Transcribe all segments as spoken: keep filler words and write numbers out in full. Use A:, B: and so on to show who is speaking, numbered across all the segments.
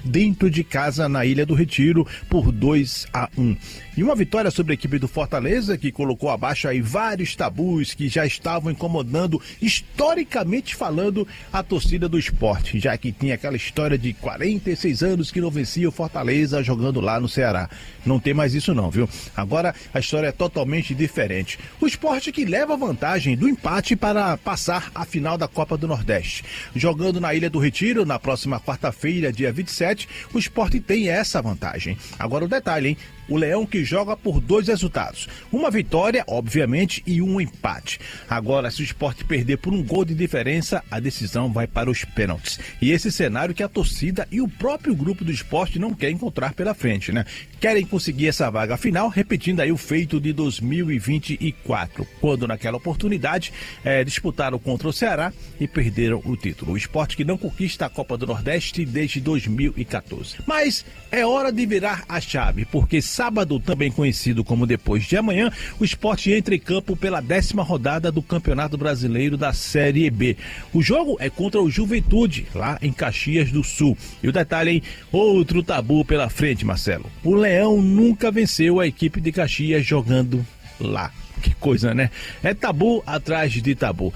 A: dentro de casa na Ilha do Retiro por dois a um. E uma vitória sobre a equipe do Fortaleza, que colocou abaixo aí vários tabus que já estavam incomodando, historicamente falando, a torcida do Sport, já que tinha aquela história de quarenta e seis anos que não vencia o Fortaleza jogando lá no Ceará. Não tem mais isso não, viu? Agora a história é totalmente diferente. O Sport que leva vantagem do empate para passar a final da Copa do Nordeste. Jogando na Ilha do Retiro, na próxima quarta-feira, dia vinte e sete, o Sport tem essa vantagem. Agora o detalhe, hein? O Leão que joga por dois resultados. Uma vitória, obviamente, e um empate. Agora, se o Sport perder por um gol de diferença, a decisão vai para os pênaltis. E esse cenário que a torcida e o próprio grupo do Sport não quer encontrar pela frente, né? Querem conseguir essa vaga final, repetindo aí o feito de dois mil e vinte e quatro, quando naquela oportunidade é, disputaram contra o Ceará e perderam o título. O Sport que não conquista a Copa do Nordeste desde dois mil e quatorze. Mas é hora de virar a chave, porque sábado, também conhecido como depois de amanhã, o Sport entra em campo pela décima rodada do Campeonato Brasileiro da Série B. O jogo é contra o Juventude, lá em Caxias do Sul. E o detalhe, hein? Outro tabu pela frente, Marcelo. O Leão nunca venceu a equipe de Caxias jogando lá. Que coisa, né? É tabu atrás de tabu.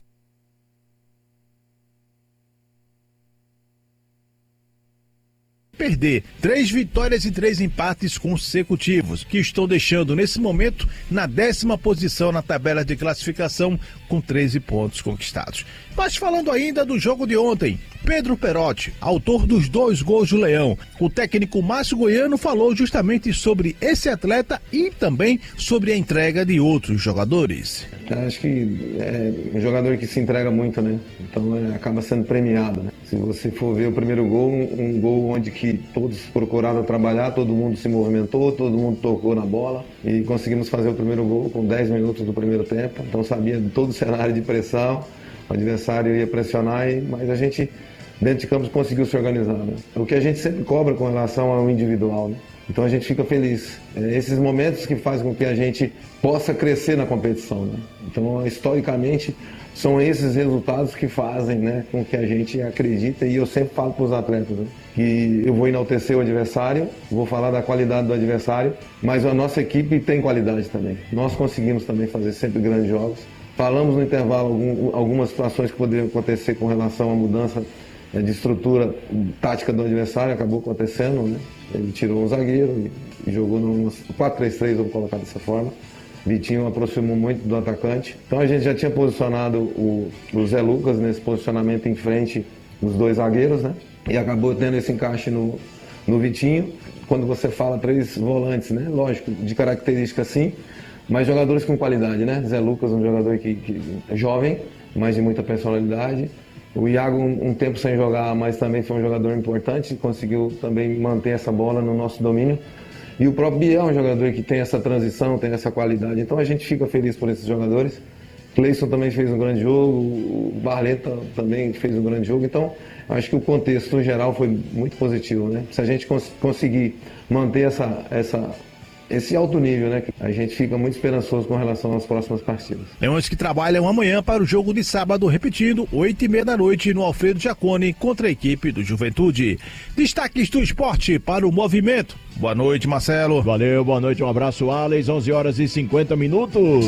A: Perder três vitórias e três empates consecutivos, que estão deixando nesse momento na décima posição na tabela de classificação com treze pontos conquistados. Mas falando ainda do jogo de ontem, Pedro Perotti, autor dos dois gols do Leão, o técnico Márcio Goiano falou justamente sobre esse atleta e também sobre a entrega de outros jogadores.
B: Acho que é um jogador que se entrega muito, né? Então é, acaba sendo premiado, né? Se você for ver o primeiro gol, um, um gol onde que todos procuraram trabalhar, todo mundo se movimentou, todo mundo tocou na bola e conseguimos fazer o primeiro gol com dez minutos do primeiro tempo. Então sabia de todo o cenário de pressão, o adversário ia pressionar, mas a gente dentro de campo conseguiu se organizar, né? O que a gente sempre cobra com relação ao individual, né? Então a gente fica feliz. É esses momentos que fazem com que a gente possa crescer na competição, né? Então, historicamente, são esses resultados que fazem, né, com que a gente acredita, e eu sempre falo para os atletas, né, que eu vou enaltecer o adversário, vou falar da qualidade do adversário, mas a nossa equipe tem qualidade também. Nós conseguimos também fazer sempre grandes jogos. Falamos no intervalo algum, algumas situações que poderiam acontecer com relação à mudança de estrutura tática do adversário, acabou acontecendo, né? Ele tirou um zagueiro e jogou no quatro três três, vamos colocar dessa forma. Vitinho aproximou muito do atacante. Então a gente já tinha posicionado o, o Zé Lucas nesse posicionamento em frente dos dois zagueiros, né? E acabou tendo esse encaixe no, no Vitinho. Quando você fala três volantes, né? Lógico, de característica sim, mas jogadores com qualidade, né? Zé Lucas, um jogador que, que é jovem, mas de muita personalidade. O Iago, um, um tempo sem jogar, mas também foi um jogador importante, conseguiu também manter essa bola no nosso domínio. E o próprio Biel é um jogador que tem essa transição, tem essa qualidade. Então a gente fica feliz por esses jogadores. Cleison também fez um grande jogo, o Barleta também fez um grande jogo. Então acho que o contexto geral foi muito positivo, né? Se a gente cons- conseguir manter essa... essa esse alto nível, né? A gente fica muito esperançoso com relação às próximas partidas.
A: Leões que trabalham amanhã para o jogo de sábado, repetindo, oito e meia da noite no Alfredo Jaconi contra a equipe do Juventude. Destaques do esporte para o movimento. Boa noite, Marcelo.
C: Valeu, boa noite, um abraço, Alex, onze horas e cinquenta minutos.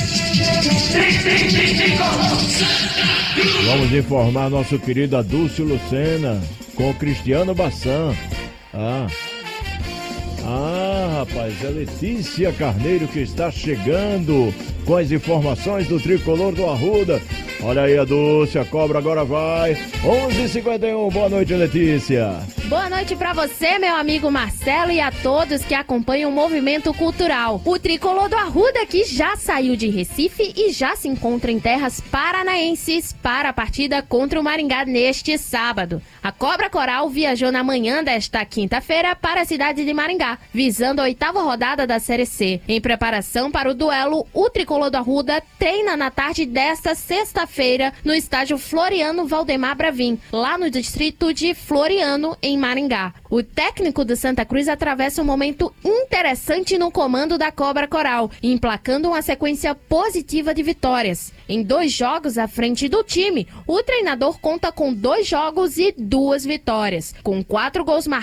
C: Vamos informar nosso querido Adúcio Lucena com o Cristiano Bassan. Ah... Ah, rapaz, é Letícia Carneiro que está chegando com as informações do Tricolor do Arruda. Olha aí a Dulce, a cobra agora vai. onze e cinquenta e um, boa noite, Letícia.
D: Boa noite pra você, meu amigo Marcelo, e a todos que acompanham o movimento cultural. O Tricolor do Arruda, que já saiu de Recife e já se encontra em terras paranaenses para a partida contra o Maringá neste sábado. A Cobra Coral viajou na manhã desta quinta-feira para a cidade de Maringá, visando a oitava rodada da Série C. Em preparação para o duelo, o Tricolor do Arruda treina na tarde desta sexta-feira no estádio Floriano Valdemar Bravin, lá no distrito de Floriano, em Maringá. O técnico do Santa Cruz atravessa um momento interessante no comando da Cobra Coral, emplacando uma sequência positiva de vitórias. Em dois jogos à frente do time, o treinador conta com dois jogos e duas vitórias, com quatro gols marcados